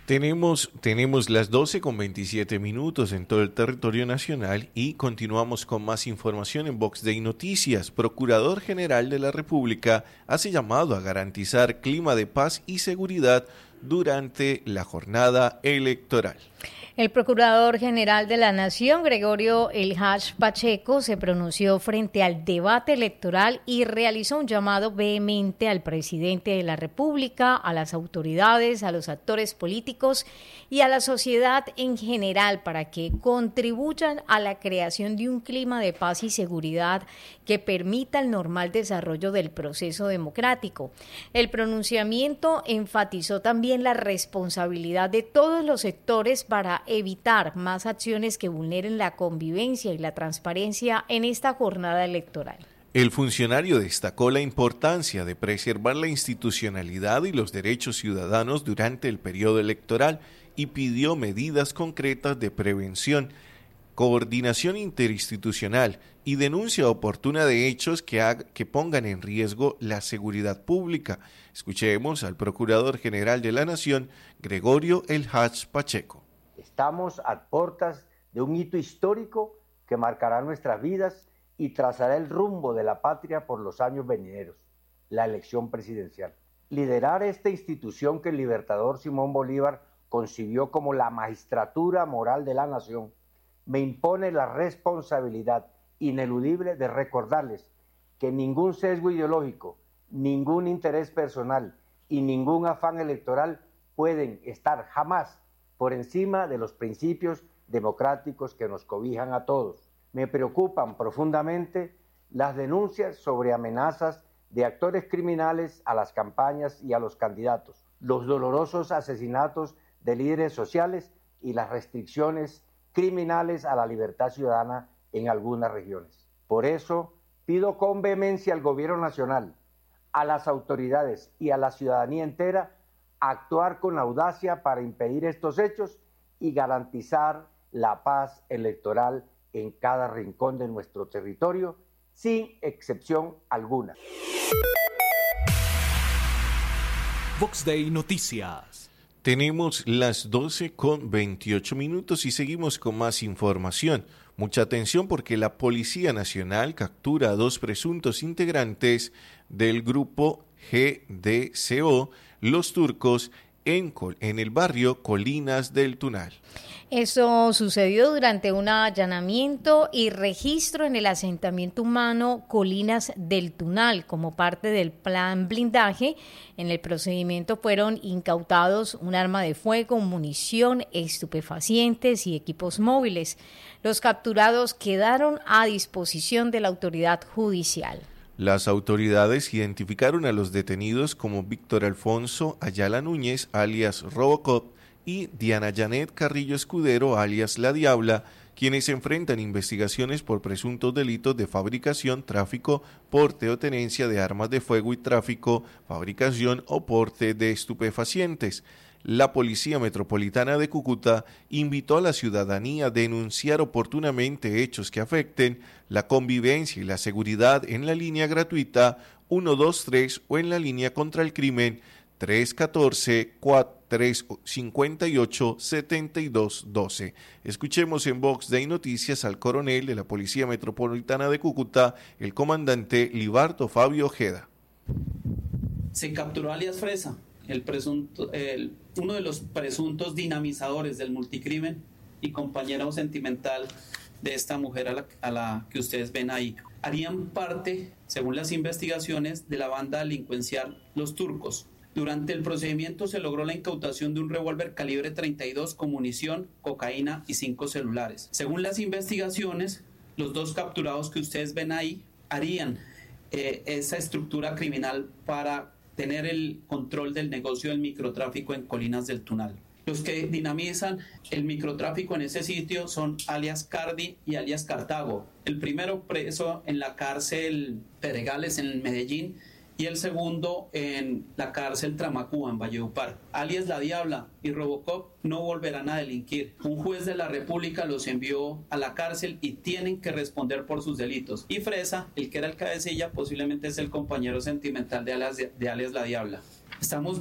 Tenemos las 12:27 en todo el territorio nacional y continuamos con más información en Vox Day Noticias. Procurador General de la República hace llamado a garantizar clima de paz y seguridad durante la jornada electoral. El Procurador General de la Nación, Gregorio El Haj Pacheco, se pronunció frente al debate electoral y realizó un llamado vehemente al presidente de la República, a las autoridades, a los actores políticos y a la sociedad en general para que contribuyan a la creación de un clima de paz y seguridad que permita el normal desarrollo del proceso democrático. El pronunciamiento enfatizó también la responsabilidad de todos los sectores para evitar más acciones que vulneren la convivencia y la transparencia en esta jornada electoral. El funcionario destacó la importancia de preservar la institucionalidad y los derechos ciudadanos durante el periodo electoral y pidió medidas concretas de prevención, coordinación interinstitucional y denuncia oportuna de hechos que pongan en riesgo la seguridad pública. Escuchemos al Procurador General de la Nación, Gregorio El Haj Pacheco. Estamos a puertas de un hito histórico que marcará nuestras vidas y trazará el rumbo de la patria por los años venideros, la elección presidencial. Liderar esta institución que el libertador Simón Bolívar concibió como la magistratura moral de la nación, me impone la responsabilidad ineludible de recordarles que ningún sesgo ideológico, ningún interés personal y ningún afán electoral pueden estar jamás por encima de los principios democráticos que nos cobijan a todos. Me preocupan profundamente las denuncias sobre amenazas de actores criminales a las campañas y a los candidatos, los dolorosos asesinatos de líderes sociales y las restricciones criminales a la libertad ciudadana en algunas regiones. Por eso, pido con vehemencia al Gobierno Nacional, a las autoridades y a la ciudadanía entera actuar con audacia para impedir estos hechos y garantizar la paz electoral en cada rincón de nuestro territorio, sin excepción alguna. Vox Day Noticias. Tenemos las 12:28 y seguimos con más información. Mucha atención porque la Policía Nacional captura a 2 presuntos integrantes del grupo GDCO, Los Turcos, en el barrio Colinas del Tunal. Eso sucedió durante un allanamiento y registro en el asentamiento humano Colinas del Tunal como parte del plan blindaje. En el procedimiento fueron incautados un arma de fuego, munición, estupefacientes y equipos móviles. Los capturados quedaron a disposición de la autoridad judicial. Las autoridades identificaron a los detenidos como Víctor Alfonso Ayala Núñez, alias Robocop, y Diana Janet Carrillo Escudero, alias La Diabla, quienes enfrentan investigaciones por presuntos delitos de fabricación, tráfico, porte o tenencia de armas de fuego y tráfico, fabricación o porte de estupefacientes. La Policía Metropolitana de Cúcuta invitó a la ciudadanía a denunciar oportunamente hechos que afecten la convivencia y la seguridad en la línea gratuita 123 o en la línea contra el crimen 314-358-7212. Escuchemos en Vox Day Noticias al coronel de la Policía Metropolitana de Cúcuta, el comandante Libardo Fabio Ojeda. Se capturó alias Fresa, uno de los presuntos dinamizadores del multicrimen y compañero sentimental de esta mujer a la que ustedes ven ahí. Harían parte, según las investigaciones, de la banda delincuencial Los Turcos. Durante el procedimiento se logró la incautación de un revólver calibre 32 con munición, cocaína y 5 celulares. Según las investigaciones, los 2 capturados que ustedes ven ahí harían esa estructura criminal para tener el control del negocio del microtráfico en Colinas del Tunal. Los que dinamizan el microtráfico en ese sitio son alias Cardi y alias Cartago. El primero preso en la cárcel Pedregales en Medellín y el segundo en la cárcel Tramacúa en Valledupar. Alias La Diabla y Robocop no volverán a delinquir. Un juez de la República los envió a la cárcel y tienen que responder por sus delitos. Y Fresa, el que era el cabecilla, posiblemente es el compañero sentimental de alias La Diabla. Estamos